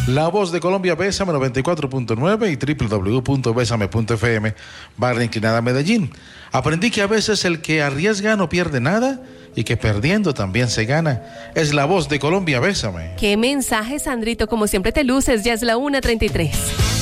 La Voz de Colombia, Bésame 94.9 y www.besame.fm, barra inclinada Medellín. Aprendí que a veces el que arriesga no pierde nada y que perdiendo también se gana. Es La Voz de Colombia, Bésame. Qué mensaje, Sandrito, como siempre te luces, ya es la 1:33.